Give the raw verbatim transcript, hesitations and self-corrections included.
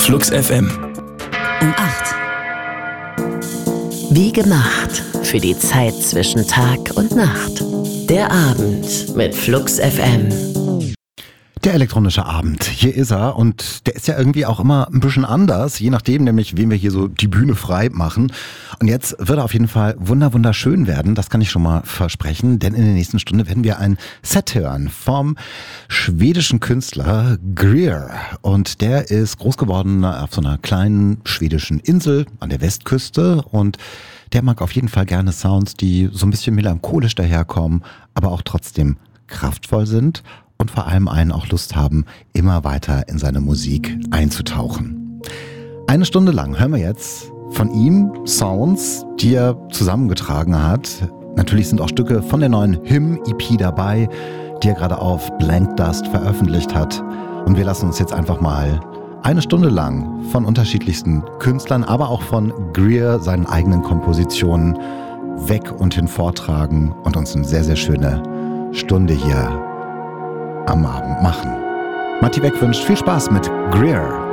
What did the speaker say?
Flux F M. Um acht. Wie gemacht für die Zeit zwischen Tag und Nacht. Der Abend mit Flux F M. Der elektronische Abend, hier ist er und der ist ja irgendwie auch immer ein bisschen anders, je nachdem nämlich, wem wir hier so die Bühne frei machen. Und jetzt wird er auf jeden Fall wunder wunderschön werden, das kann ich schon mal versprechen, denn in der nächsten Stunde werden wir ein Set hören vom schwedischen Künstler Greer. Und der ist groß geworden auf so einer kleinen schwedischen Insel an der Westküste und der mag auf jeden Fall gerne Sounds, die so ein bisschen melancholisch daherkommen, aber auch trotzdem kraftvoll sind. Und vor allem einen auch Lust haben, immer weiter in seine Musik einzutauchen. Eine Stunde lang hören wir jetzt von ihm Sounds, die er zusammengetragen hat. Natürlich sind auch Stücke von der neuen Hymn-E P dabei, die er gerade auf Blank Dust veröffentlicht hat. Und wir lassen uns jetzt einfach mal eine Stunde lang von unterschiedlichsten Künstlern, aber auch von Greer, seinen eigenen Kompositionen, weg und hin vortragen und uns eine sehr, sehr schöne Stunde hier am Abend machen. Matti Beck wünscht viel Spaß mit Greer.